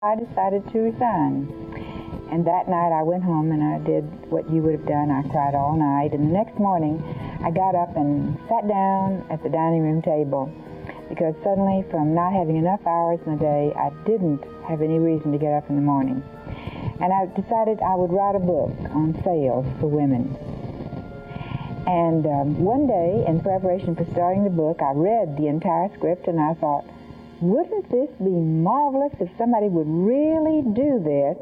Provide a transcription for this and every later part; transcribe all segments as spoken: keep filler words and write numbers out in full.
I decided to resign. And that night I went home and I did what you would have done. I cried all night. And the next morning I got up and sat down at the dining room table because suddenly, from not having enough hours in the day, I didn't have any reason to get up in the morning. And I decided I would write a book on sales for women. And um, one day, in preparation for starting the book, I read the entire script and I thought, wouldn't this be marvelous if somebody would really do this?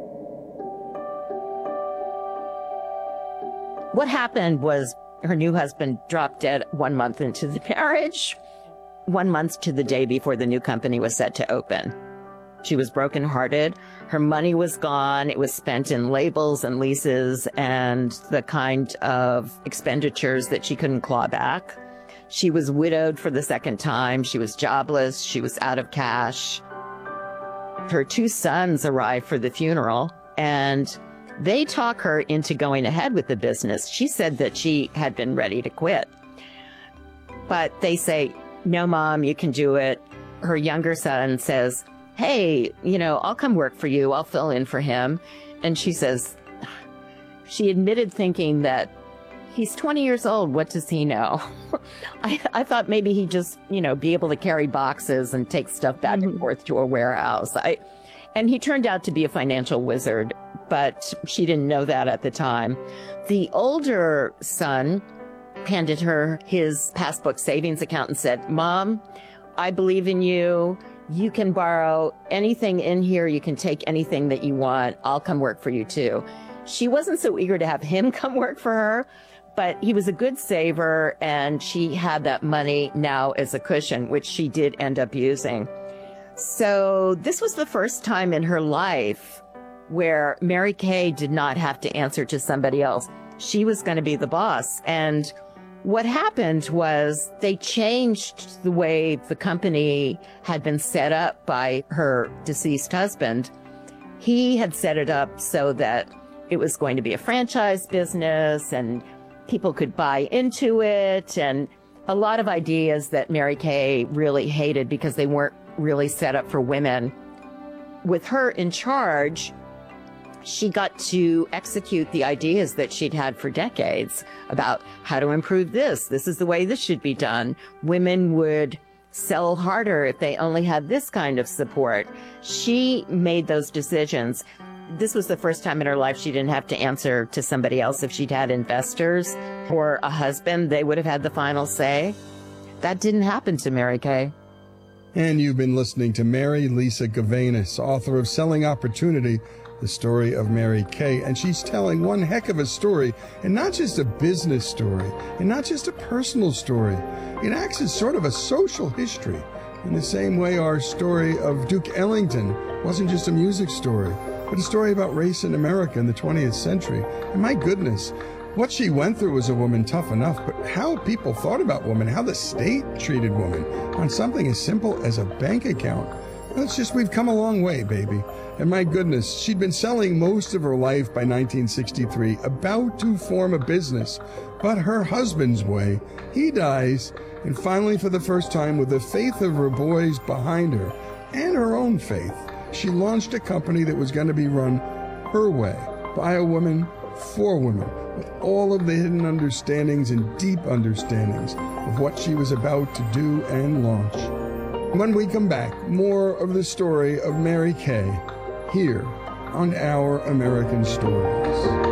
What happened was her new husband dropped dead one month into the marriage, one month to the day before the new company was set to open. She was brokenhearted. Her money was gone. It was spent in labels and leases and the kind of expenditures that she couldn't claw back. She was widowed for the second time. She was jobless. She was out of cash. Her two sons arrived for the funeral, and they talk her into going ahead with the business. She said that she had been ready to quit. But they say, no, Mom, you can do it. Her younger son says, hey, you know, I'll come work for you. I'll fill in for him. And she says, she admitted thinking that he's twenty years old. What does he know? I, I thought maybe he'd just, you know, be able to carry boxes and take stuff back and forth to a warehouse. I, and he turned out to be a financial wizard, but she didn't know that at the time. The older son handed her his passbook savings account and said, Mom, I believe in you. You can borrow anything in here. You can take anything that you want. I'll come work for you too. She wasn't so eager to have him come work for her, but he was a good saver, and she had that money now as a cushion, which she did end up using. So this was the first time in her life where Mary Kay did not have to answer to somebody else. She was going to be the boss. And what happened was they changed the way the company had been set up by her deceased husband. He had set it up so that it was going to be a franchise business and people could buy into it, and a lot of ideas that Mary Kay really hated because they weren't really set up for women. With her in charge, she got to execute the ideas that she'd had for decades about how to improve this. This is the way this should be done. Women would sell harder if they only had this kind of support. She made those decisions. This was the first time in her life she didn't have to answer to somebody else. If she'd had investors or a husband, they would have had the final say. That didn't happen to Mary Kay. And you've been listening to Mary Lisa Gavanis, author of Selling Opportunity, the story of Mary Kay. And she's telling one heck of a story, and not just a business story, and not just a personal story. It acts as sort of a social history, in the same way our story of Duke Ellington wasn't just a music story, but a story about race in America in the twentieth century. And my goodness, what she went through as a woman, tough enough, but how people thought about women, how the state treated women on something as simple as a bank account. Well, it's just, we've come a long way, baby. And my goodness, she'd been selling most of her life by nineteen sixty-three, about to form a business. But her husband's way, he dies, and finally, for the first time, with the faith of her boys behind her and her own faith, she launched a company that was going to be run her way, by a woman, for women, with all of the hidden understandings and deep understandings of what she was about to do and launch. When we come back, more of the story of Mary Kay here on Our American Stories.